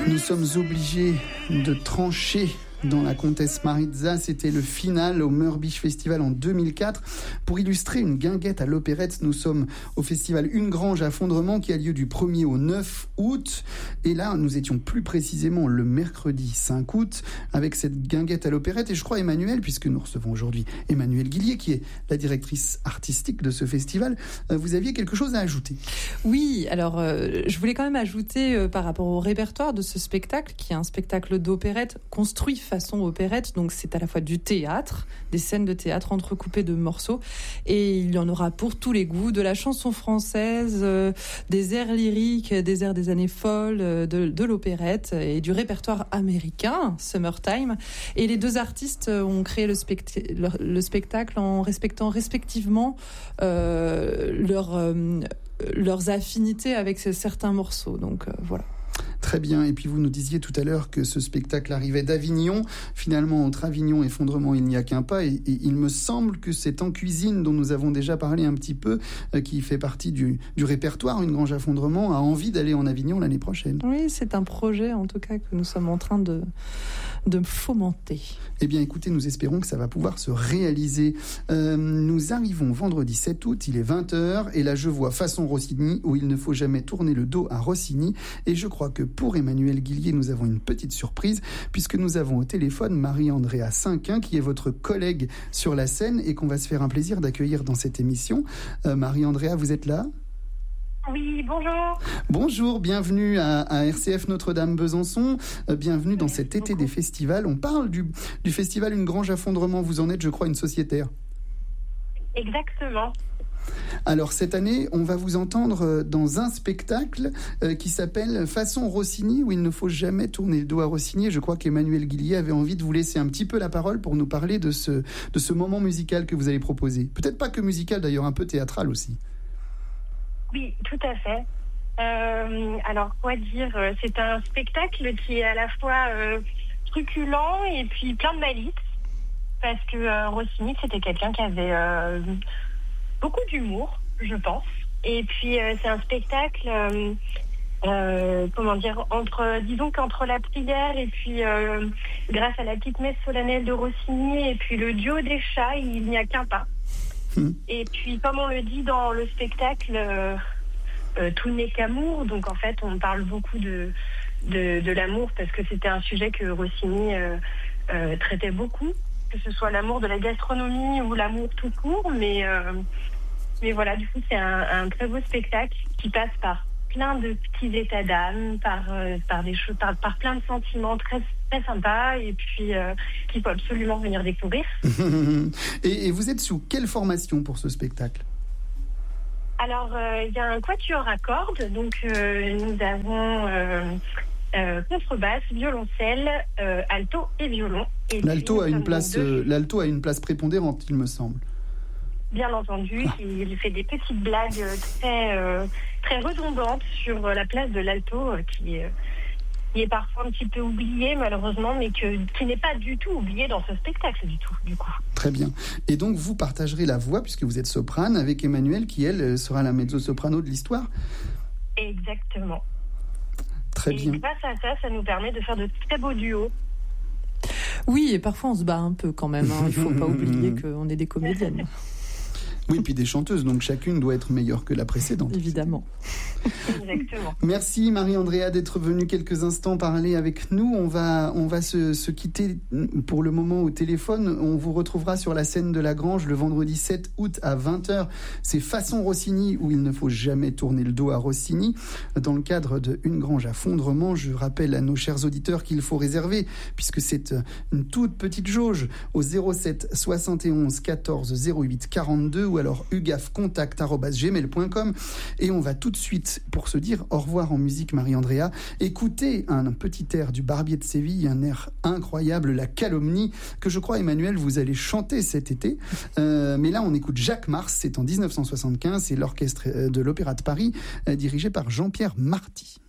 Nous sommes obligés de trancher dans La Comtesse Maritza. C'était le final au Meurbisch Festival en 2004. Pour illustrer une guinguette à l'opérette, nous sommes au festival Une Grange à Fondrement qui a lieu du 1er au 9 août. Et là, nous étions plus précisément le mercredi 5 août avec cette guinguette à l'opérette. Et je crois, Emmanuel, puisque nous recevons aujourd'hui Emmanuelle Guillier, qui est la directrice artistique de ce festival, vous aviez quelque chose à ajouter. Oui, alors je voulais quand même ajouter par rapport au répertoire de ce spectacle, qui est un spectacle d'opérette construit façon opérette, donc c'est à la fois du théâtre, des scènes de théâtre entrecoupées de morceaux, et il y en aura pour tous les goûts, de la chanson française, des airs lyriques, des airs des années folles, de l'opérette et du répertoire américain, Summertime. Et les deux artistes ont créé le spectacle en respectant respectivement leurs affinités avec certains morceaux. Donc voilà. Très bien. Et puis vous nous disiez tout à l'heure que ce spectacle arrivait d'Avignon. Finalement, entre Avignon et Fondrement, il n'y a qu'un pas. Et il me semble que c'est En Cuisine, dont nous avons déjà parlé un petit peu, qui fait partie du répertoire Une Grange à Fondrement, a envie d'aller en Avignon l'année prochaine. Oui, c'est un projet en tout cas que nous sommes en train de fomenter. Eh bien écoutez, nous espérons que ça va pouvoir se réaliser. Nous arrivons vendredi 7 août, il est 20h, et là je vois Façon Rossini, où il ne faut jamais tourner le dos à Rossini. Et je crois que pour Emmanuelle Guillier, nous avons une petite surprise, puisque nous avons au téléphone Marie-Andrea Cinquin, qui est votre collègue sur la scène et qu'on va se faire un plaisir d'accueillir dans cette émission. Marie-Andrea, vous êtes là ? Oui, bonjour. Bonjour, bienvenue à RCF Notre-Dame Besançon. Bienvenue dans cet été des festivals. On parle du festival Une Grange à Fondrement. Vous en êtes, je crois, une sociétaire. Exactement. Alors cette année, on va vous entendre dans un spectacle qui s'appelle Façon Rossini, où il ne faut jamais tourner le dos à Rossini. Je crois qu'Emmanuelle Guillier avait envie de vous laisser un petit peu la parole pour nous parler de ce moment musical que vous allez proposer. Peut-être pas que musical d'ailleurs, un peu théâtral aussi. Oui, tout à fait. Alors quoi dire, c'est un spectacle qui est à la fois truculent et puis plein de malice, parce que Rossini, c'était quelqu'un qui avait beaucoup d'humour, je pense. Et puis c'est un spectacle, disons qu'entre la prière et puis grâce à la petite messe solennelle de Rossini et puis le duo des chats, il n'y a qu'un pas. Et puis comme on le dit dans le spectacle, tout n'est qu'amour. Donc en fait, on parle beaucoup de l'amour parce que c'était un sujet que Rossini traitait beaucoup, que ce soit l'amour de la gastronomie ou l'amour tout court, mais voilà, du coup c'est un très beau spectacle qui passe par plein de petits états d'âme, par des choses, par plein de sentiments très très sympas, et puis qu'il faut absolument venir découvrir. Et vous êtes sous quelle formation pour ce spectacle ? Alors il y a un quatuor à cordes, donc nous avons contrebasse, violoncelle, alto et violon. Et l'alto a une place prépondérante, il me semble. Bien entendu, il fait des petites blagues très redondantes sur la place de l'alto, qui est parfois un petit peu oubliée malheureusement, mais qui n'est pas du tout oubliée dans ce spectacle du coup. Très bien. Et donc vous partagerez la voix, puisque vous êtes soprane, avec Emmanuelle, qui elle sera la mezzo-soprano de l'histoire. Exactement. Très bien. Et grâce à ça nous permet de faire de très beaux duos. Oui, et parfois on se bat un peu quand même. Il ne faut pas oublier qu'on est des comédiennes. Oui, puis des chanteuses, donc chacune doit être meilleure que la précédente. Évidemment. Exactement. Merci Marie-Andrea d'être venue quelques instants parler avec nous. On va se quitter pour le moment au téléphone. On vous retrouvera sur la scène de la Grange le vendredi 7 août à 20h. C'est Façon Rossini, où il ne faut jamais tourner le dos à Rossini. Dans le cadre de Une Grange à Fondrement, je rappelle à nos chers auditeurs qu'il faut réserver, puisque c'est une toute petite jauge, au 07 71 14 08 42 ou alors ugafcontact@gmail.com. Et on va tout de suite, pour se dire au revoir en musique, Marie-Andrea, écouter un petit air du Barbier de Séville, un air incroyable, La Calomnie, que je crois, Emmanuel, vous allez chanter cet été. Mais là, on écoute Jacques Mars, c'est en 1975, c'est l'orchestre de l'Opéra de Paris, dirigé par Jean-Pierre Marty.